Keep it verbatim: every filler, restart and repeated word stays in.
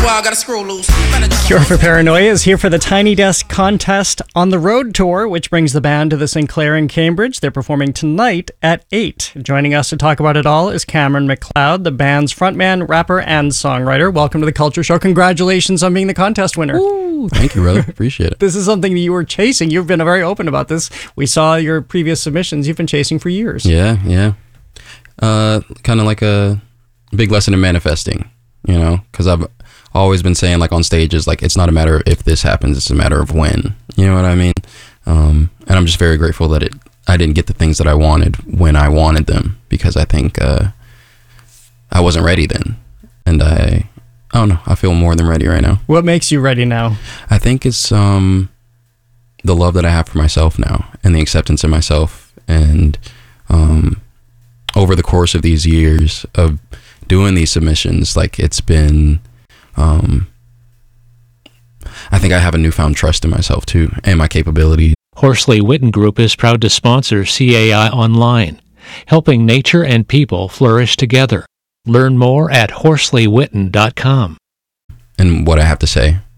I got a screw loose. Cure for Paranoia is here for the Tiny Desk Contest on the Road Tour, which brings the band to the Saint Clair in Cambridge. They're performing tonight at eight. Joining us to talk about it all is Cameron McLeod, the band's frontman, rapper, and songwriter. Welcome to the Culture Show. Congratulations on being the contest winner. Ooh, thank you, brother. Appreciate it. This is something that you were chasing. You've been very open about this. We saw your previous submissions. You've been chasing for years. Yeah, yeah. Uh, kind of like a big lesson in manifesting, you know, because I've always been saying, like, on stages, like, it's not a matter of if this happens, it's a matter of when. You know what I mean? Um, and I'm just very grateful that it I didn't get the things that I wanted when I wanted them, because I think uh, I wasn't ready then. And I, I don't know, I feel more than ready right now. What makes you ready now? I think it's um, the love that I have for myself now, and the acceptance of myself. And um, over the course of these years of doing these submissions, like, it's been... Um, I think I have a newfound trust in myself too, and my capability. Horsley Witten Group is proud to sponsor C A I Online, helping nature and people flourish together. Learn more at horsley witten dot com. And what I have to say.